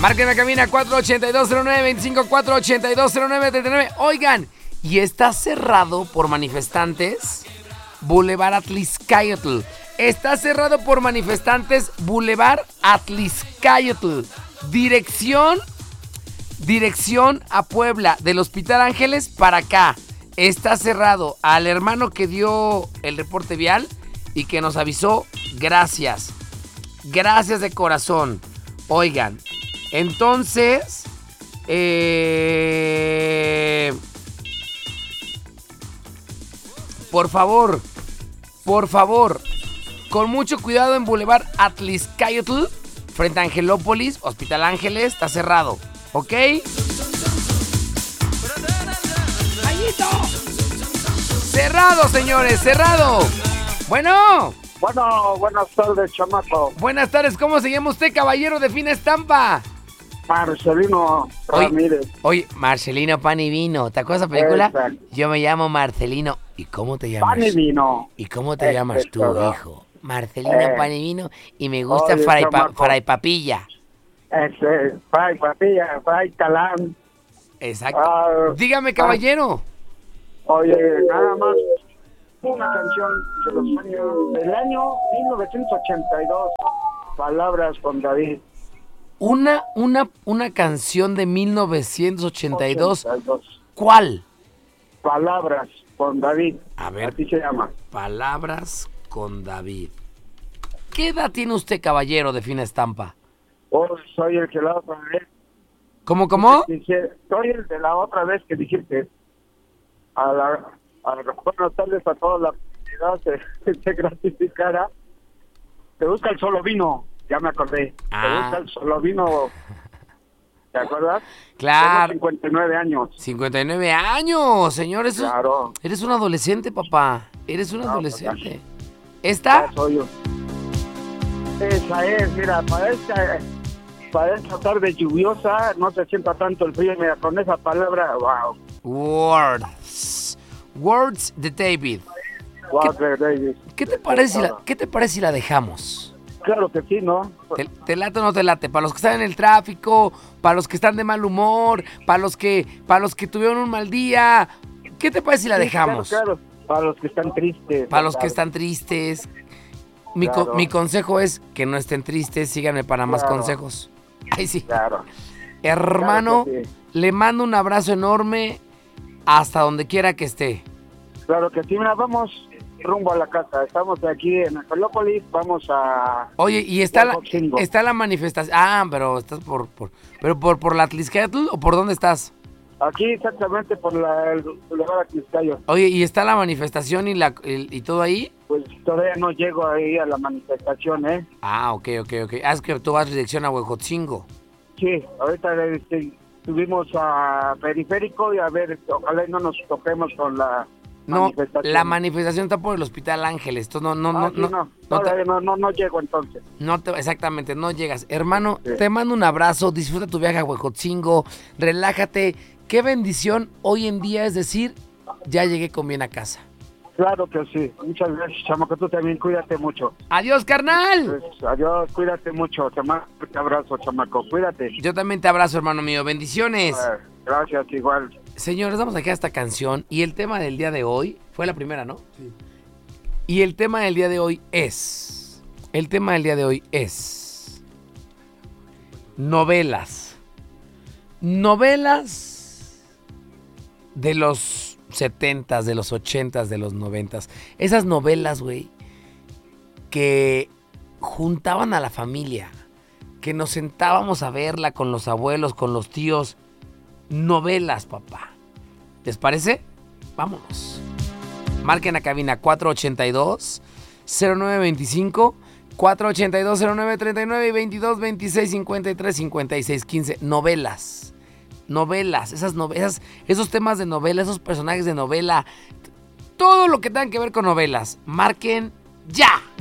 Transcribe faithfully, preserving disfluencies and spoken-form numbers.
Marquen la cabina cuatro ochenta y dos cero nueve veinticinco, cuatro ochenta y dos cero nueve treinta y nueve. Oigan, y está cerrado por manifestantes Boulevard Atlixcayotl. Está cerrado por manifestantes Boulevard Atlixcayotl. Dirección, dirección a Puebla, del Hospital Ángeles para acá. Está cerrado. Al hermano que dio el reporte vial y que nos avisó, gracias. Gracias de corazón. Oigan, entonces, eh, por favor, por favor, con mucho cuidado en Boulevard Atlixcayotl, frente a Angelópolis, Hospital Ángeles, está cerrado, ¿ok? ¡Mayito! ¡Cerrado, señores, cerrado! Bueno. Bueno, buenas tardes, chamaco. Buenas tardes, ¿cómo se llama usted, caballero de fina estampa? Marcelino Ramírez. Oye, Marcelino Pan y Vino, ¿te acuerdas de esa película? Exacto. Yo me llamo Marcelino. ¿Y cómo te llamas? Pan y Vino. ¿Y cómo te Es llamas tú, todo. hijo? Marcelino Eh. Pan y Vino y me gusta Oye, Fray, pa- chamaco. Fray Papilla. Ese, Fray Papilla, Fray Talán. Exacto. Ah, Dígame, caballero. Oye, nada más una canción de los años, del año mil novecientos ochenta y dos. Palabras con David. Una, una, una canción de mil novecientos ochenta y dos. ochenta y dos. ¿Cuál? Palabras con David. A ver. Así se llama. Palabras con David. ¿Qué edad tiene usted, caballero de fina estampa? Oh, soy el que la otra vez. ¿Cómo, cómo? Dije, soy el de la otra vez que dijiste. A la, a la buenas tardes a toda la comunidad se, se gratificara. Te busca el solo vino, ya me acordé. Ah. Te busca el solo vino, ¿te acuerdas? Claro. Tengo cincuenta y nueve años. cincuenta y nueve años, señor. Eso, Claro. Eres un adolescente, papá. Eres un No, adolescente. Ya ¿Esta? soy yo. Esa es, mira, para esta, para esta tarde lluviosa no se sienta tanto el frío, mira, con esa palabra, wow. Words. Words de David. Walter Davis. ¿Qué te parece si la, ¿qué te parece si la dejamos? Claro que sí, ¿no? ¿Te, te late o no te late? Para los que están en el tráfico, para los que están de mal humor, para los que, para los que tuvieron un mal día. ¿Qué te parece si la Sí, dejamos? Claro, claro. Para los que están tristes. Para los que claro. están tristes. Mi, Claro. co- mi consejo es que no estén tristes, síganme para más Claro. consejos. Ay, sí. Claro. Hermano, Claro que sí. le mando un abrazo enorme hasta donde quiera que esté. Claro que sí, mira, vamos rumbo a la casa. Estamos aquí en Angelópolis, vamos a... Oye, y está la, Huejotzingo. está la manifestación. Ah, pero estás por, por pero por, por la Atlixcayotl o por dónde estás? Aquí exactamente por la, el lugar aquí Cayo. Oye, ¿y está la manifestación y la el- y todo ahí? Pues todavía no llego ahí a la manifestación, ¿eh? Ah, ok, ok, ok. Ah, es que tú vas dirección a Huejotzingo. Sí, ahorita este, subimos a Periférico y a ver, ojalá y no nos toquemos con la No, manifestación. la manifestación está por el Hospital Ángeles. Entonces no, no, Ah, no, sí, no, no, no te- todavía no, no, no llego entonces. No te, exactamente, no llegas. Hermano, Sí. te mando un abrazo, disfruta tu viaje a Huejotzingo, relájate. Qué bendición hoy en día es decir, ya llegué con bien a casa. Claro que sí. Muchas gracias, chamaco. Tú también cuídate mucho. ¡Adiós, carnal! Pues, adiós, cuídate mucho, chamaco. Te abrazo, chamaco. Cuídate. Yo también te abrazo, hermano mío. Bendiciones. Eh, gracias, igual. Señores, vamos aquí a esta canción y el tema del día de hoy, fue la primera, ¿no? Sí. Y el tema del día de hoy es, el tema del día de hoy es novelas. Novelas de los setentas, de los ochentas, de los noventas. Esas novelas, güey, que juntaban a la familia, que nos sentábamos a verla con los abuelos, con los tíos. Novelas, papá. ¿Les parece? Vámonos. Marquen a cabina cuatro ochenta y dos cero nueve veinticinco, cuatro ochenta y dos cero nueve treinta y nueve y veintidós veintiséis cincuenta y tres cincuenta y seis quince. Novelas. Novelas, esas novelas, esos temas de novela, esos personajes de novela, todo lo que tenga que ver con novelas. Marquen ya.